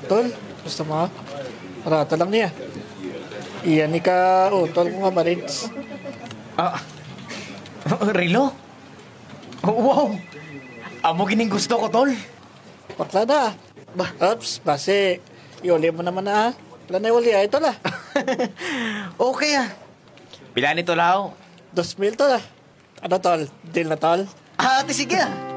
Tol, gusto mo? Rata lang niya. Iyan ni ka, tol ko nga marins. Ah, Rilo? Wow! Amo gining gusto ko, tol. Pakla na. Ops, base. Iuli mo naman na ha. Wala na iuli ay tol ah. Okay ah. Pila nito lao? 2,000 tol ah. Ano tol? Deal na tol? Ah, ate sige ah.